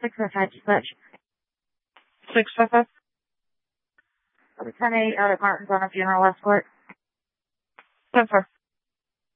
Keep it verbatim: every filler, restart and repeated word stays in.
six five five dispatch. six five five? ten eight out at Martin's on a funeral escort. ten four.